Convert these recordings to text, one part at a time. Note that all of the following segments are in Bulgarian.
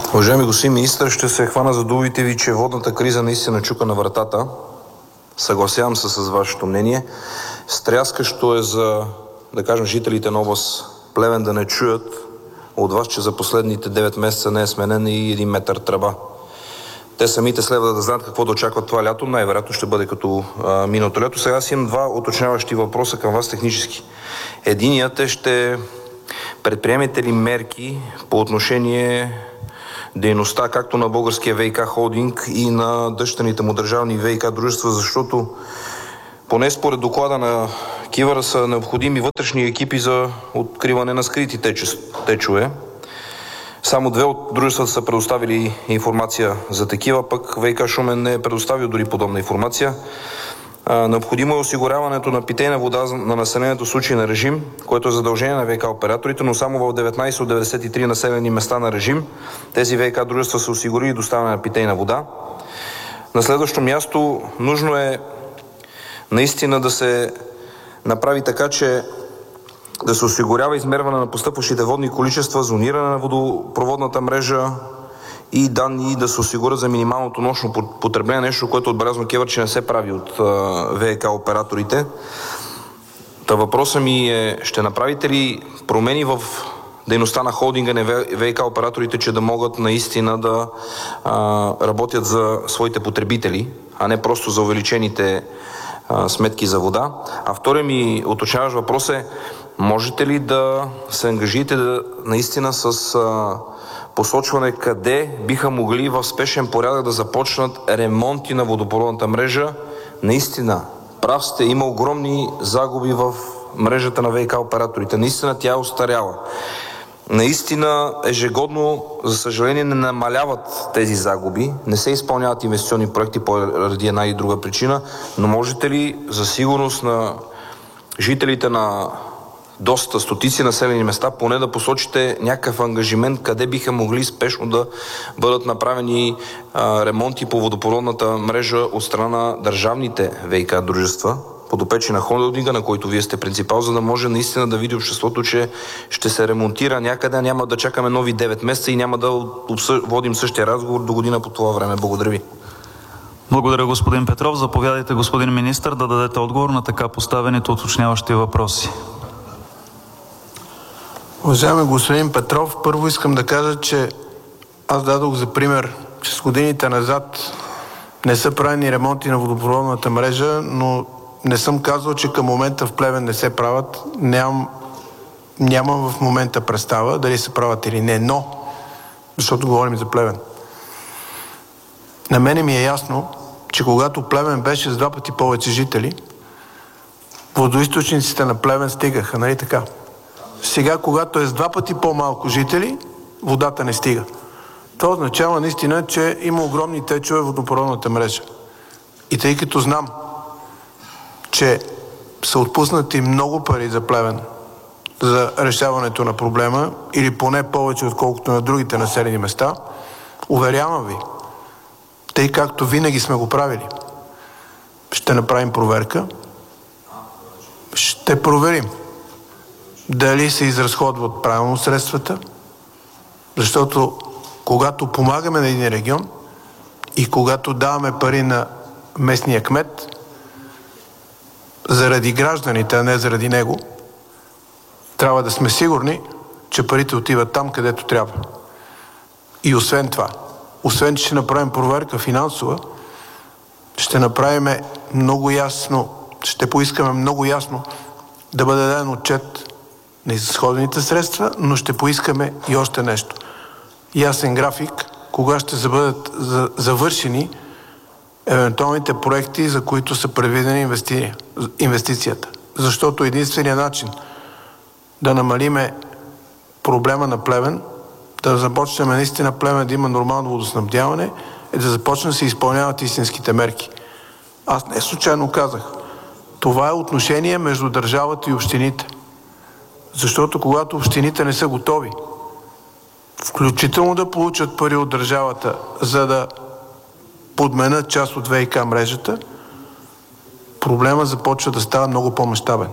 Уважаеми господин министър, ще се хвана за думите ви, че водната криза наистина чука на вратата. Съгласявам се с вашето мнение. Стряскащо е за, да кажем, жителите на област Плевен да не чуят от вас, че за последните 9 месеца не е сменен и 1 метър тръба. Те самите следва да знаят какво да очакват това лято. Най-вероятно ще бъде като миналото лято. Сега си имам два уточняващи въпроса към вас технически. Единият е: ще предприемете ли мерки по отношение дейността както на Българския ВиК холдинг и на дъщерните му държавни ВиК дружества, защото поне според доклада на КИВР са необходими вътрешни екипи за откриване на скрити течове. Само 2 от дружествата са предоставили информация за такива, пък ВиК Шумен не е предоставил дори подобна информация. Необходимо е осигуряването на питейна вода на населението в случай на режим, което е задължение на ВиК операторите, но само в 19 от 93 населени места на режим тези ВиК дружества са осигурили доставяне на питейна вода. На следващо място, нужно е наистина да се направи така, че да се осигурява измерване на постъпващите водни количества, зониране на водопроводната мрежа и данни да се осигурят за минималното нощно потребление, нещо, което отбелязва КЕВР, че не се прави от ВиК операторите. Та въпросът ми е: ще направите ли промени в дейността на холдинга на ВиК операторите, че да могат наистина да работят за своите потребители, а не просто за увеличените сметки за вода? А втория ми уточняващ въпрос е: можете ли да се ангажирате наистина с посочване къде биха могли в спешен порядък да започнат ремонти на водопроводната мрежа? Наистина, прав сте, има огромни загуби в мрежата на ВиК операторите. Наистина тя е остаряла. Наистина ежегодно, за съжаление, не намаляват тези загуби, не се изпълняват инвестиционни проекти поради една и друга причина, но можете ли за сигурност на жителите на доста стотици населени места поне да посочите някакъв ангажимент къде биха могли спешно да бъдат направени ремонти по водопроводната мрежа от страна на държавните ВиК дружества, подопечни на холдинга, на който вие сте принципал, за да може наистина да види обществото, че ще се ремонтира някъде, няма да чакаме нови 9 месеца и няма да водим същия разговор до година по това време. Благодаря ви. Благодаря, господин Петров. Заповядайте, господин министър, да дадете отговор на така поставените уточняващи въпроси. Уважаеми господин Петров, първо искам да кажа, че аз дадох за пример, че с годините назад не са правени ремонти на водопроводната мрежа, но не съм казал, че към момента в Плевен не се правят. Нямам в момента представа дали се правят или не, но, защото говорим за Плевен. На мене ми е ясно, че когато Плевен беше с 2 пъти повече жители, водоизточниците на Плевен стигаха, нали така? Сега, когато е с 2 пъти по-малко жители, водата не стига. Това означава наистина, че има огромни течове в водопроводната мрежа. И тъй като знам, че са отпуснати много пари за Плевен за решаването на проблема, или поне повече, отколкото на другите населени места, уверявам ви, тъй както винаги сме го правили, ще направим проверка, ще проверим дали се изразходват правилно средствата, защото когато помагаме на един регион и когато даваме пари на местния кмет, заради гражданите, а не заради него, трябва да сме сигурни, че парите отиват там, където трябва. И освен това, освен че ще направим проверка финансова, ще направим много ясно, ще поискаме много ясно да бъде даден отчет на изразходените средства, но ще поискаме и още нещо. Ясен график, кога ще бъдат завършени евентуалните проекти, за които са предвидени инвестицията. Защото единственият начин да намалиме проблема на Плевен, да започнем наистина Плевен да има нормално водоснабдяване, е да започнем да се изпълняват истинските мерки. Аз не случайно казах, това е отношение между държавата и общините. Защото когато общините не са готови, включително да получат пари от държавата, за да подменят част от ВиК мрежата, проблема започва да става много по-мащабен.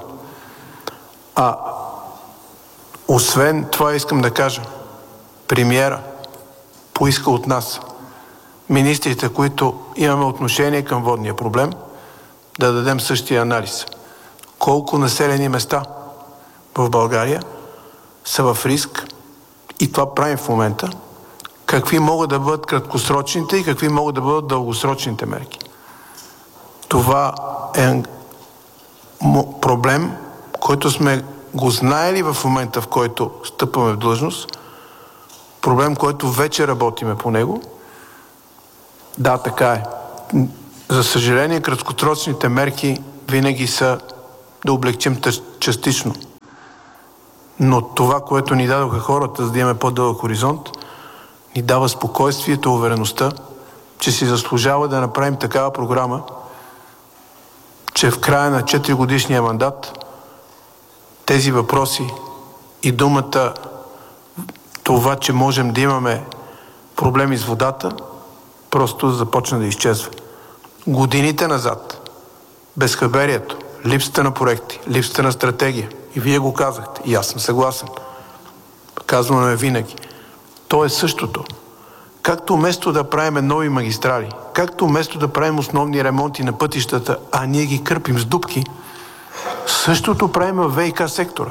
Освен това искам да кажа, премиера поиска от нас, министрите, които имаме отношение към водния проблем, да дадем същия анализ. Колко населени места в България са в риск, и това правим в момента, какви могат да бъдат краткосрочните и какви могат да бъдат дългосрочните мерки. Това е проблем, който сме го знаели в момента, в който стъпваме в длъжност, проблем, който вече работиме по него. Да, така е. За съжаление, краткосрочните мерки винаги са да облегчим частично. Но това, което ни дадоха хората, за да имаме по-дълъг хоризонт, ни дава спокойствието, увереността, че си заслужава да направим такава програма, че в края на 4-годишния мандат тези въпроси и думата, това, че можем да имаме проблеми с водата, просто започна да изчезва. Годините назад, безхаберието, липсата на проекти, липсата на стратегия, и вие го казахте, и аз съм съгласен. Казваме винаги. То е същото. Както вместо да правим нови магистрали, както вместо да правим основни ремонти на пътищата, а ние ги кърпим с дупки, същото правим в ВиК сектора.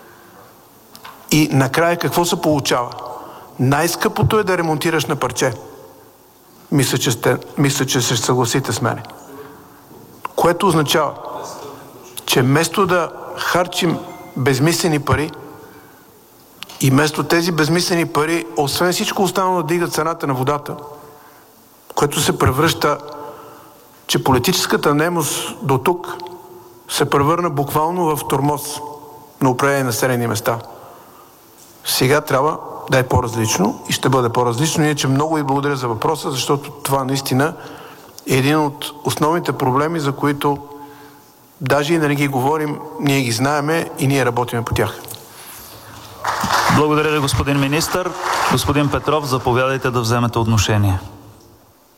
И накрая какво се получава? Най-скъпото е да ремонтираш на парче. Мисля, че се съгласите с мене. Което означава, че вместо да харчим безмислени пари и вместо тези безмислени пари, освен всичко останало, да дигат цената на водата, което се превръща, че политическата немощ до тук се превърна буквално в тормоз на определени населени места. Сега трябва да е по-различно и ще бъде по-различно. Иначе много ви благодаря за въпроса, защото това наистина е един от основните проблеми, за които даже и да не ги говорим, ние ги знаеме и ние работиме по тях. Благодаря ви, господин министър. Господин Петров, заповядайте да вземете отношение.